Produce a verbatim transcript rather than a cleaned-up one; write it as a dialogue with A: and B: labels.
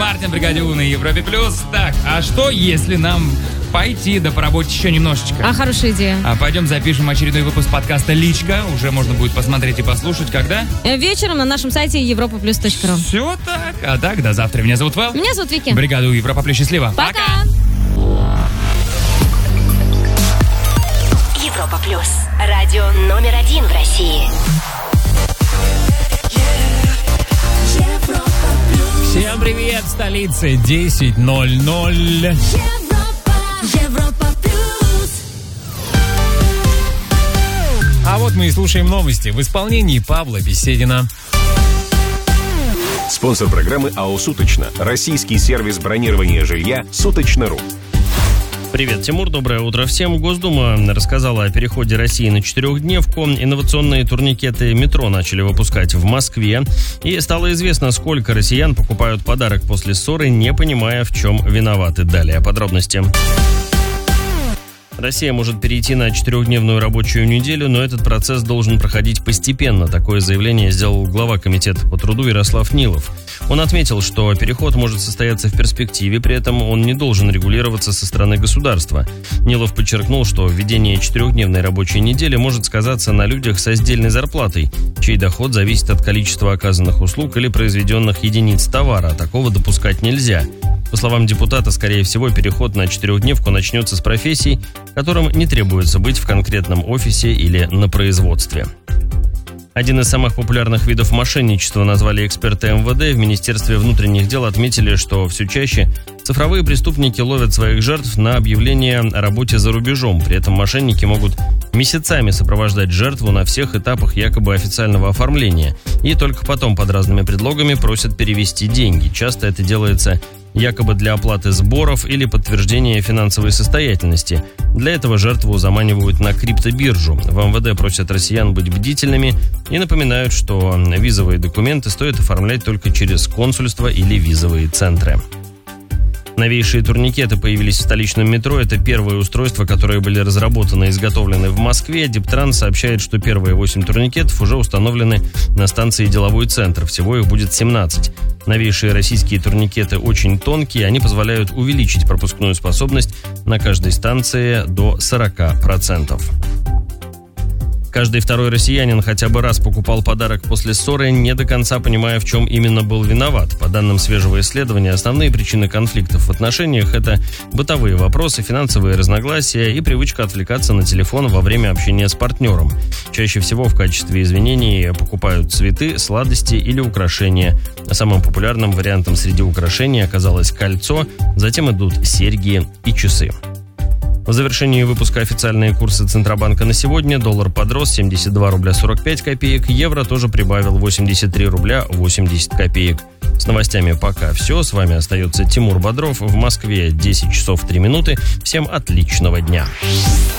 A: Мартин, бригаде У на Европе Плюс. Так, а что, если нам пойти да поработать еще немножечко?
B: А, хорошая идея.
A: А пойдем запишем очередной выпуск подкаста «Личка». Уже можно будет посмотреть и послушать. Когда?
B: Вечером на нашем сайте европа плюс точка ру.
A: Все так. А так, до завтра. Меня зовут Вэл.
B: Меня зовут Вики.
A: Бригада У Европа Плюс. Счастливо.
B: Пока.
C: Европа Плюс. Радио номер один в России.
D: Всем привет, столица, десять ноль ноль.
C: Европа, Европа Плюс.
D: А вот мы и слушаем новости в исполнении Павла Беседина.
E: Спонсор программы АО «Суточно». Российский сервис бронирования жилья «Суточно.ру».
F: Привет, Тимур, доброе утро всем. Госдума рассказала о переходе России на четырехдневку. Инновационные турникеты метро начали выпускать в Москве. И стало известно, сколько россиян покупают подарок после ссоры, не понимая, в чем виноваты. Далее подробности. Россия может перейти на четырехдневную рабочую неделю, но этот процесс должен проходить постепенно. Такое заявление сделал глава комитета по труду Ярослав Нилов. Он отметил, что переход может состояться в перспективе, при этом он не должен регулироваться со стороны государства. Нилов подчеркнул, что введение четырехдневной рабочей недели может сказаться на людях со сдельной зарплатой, чей доход зависит от количества оказанных услуг или произведенных единиц товара, а такого допускать нельзя. По словам депутата, скорее всего, переход на четырехдневку начнется с профессий, которым не требуется быть в конкретном офисе или на производстве. Один из самых популярных видов мошенничества назвали эксперты эм вэ дэ. В Министерстве внутренних дел отметили, что все чаще цифровые преступники ловят своих жертв на объявление о работе за рубежом. При этом мошенники могут месяцами сопровождать жертву на всех этапах якобы официального оформления. И только потом под разными предлогами просят перевести деньги. Часто это делается якобы для оплаты сборов или подтверждения финансовой состоятельности. Для этого жертву заманивают на криптобиржу. В эм вэ дэ просят россиян быть бдительными и напоминают, что визовые документы стоит оформлять только через консульство или визовые центры. Новейшие турникеты появились в столичном метро. Это первые устройства, которые были разработаны и изготовлены в Москве. Диптранс сообщает, что первые восемь турникетов уже установлены на станции «Деловой центр». Всего их будет семнадцать. Новейшие российские турникеты очень тонкие. Они позволяют увеличить пропускную способность на каждой станции до сорок процентов. Каждый второй россиянин хотя бы раз покупал подарок после ссоры, не до конца понимая, в чем именно был виноват. По данным свежего исследования, основные причины конфликтов в отношениях – это бытовые вопросы, финансовые разногласия и привычка отвлекаться на телефон во время общения с партнером. Чаще всего в качестве извинений покупают цветы, сладости или украшения. Самым популярным вариантом среди украшений оказалось кольцо, затем идут серьги и часы. В завершении выпуска официальные курсы Центробанка на сегодня. Доллар подрос семьдесят два рубля сорок пять копеек, евро тоже прибавил восемьдесят три рубля восемьдесят копеек. С новостями пока все. С вами остается Тимур Бодров. В Москве десять часов три минуты. Всем отличного дня.